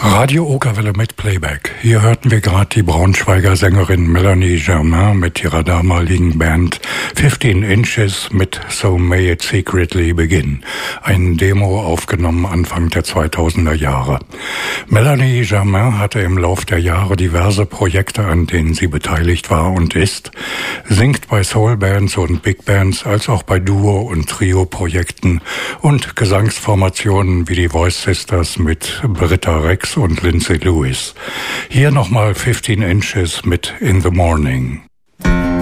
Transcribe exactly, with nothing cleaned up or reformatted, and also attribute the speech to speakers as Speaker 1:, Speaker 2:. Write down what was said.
Speaker 1: Radio Okerwelle mit Playback. Hier hörten wir gerade die Braunschweiger Sängerin Melanie Germain mit ihrer damaligen Band fifteen Inches mit So May It Secretly Begin. Ein Demo aufgenommen Anfang der zweitausender Jahre. Melanie Germain hatte im Lauf der Jahre diverse Projekte, an denen sie beteiligt war und ist, singt bei Soulbands und Big Bands als auch bei Duo- und Trio-Projekten und Gesangsformationen wie die Voice Sisters mit Britta Rex und Lindsay Lewis. Hier nochmal fifteen Inches mit In the Morning.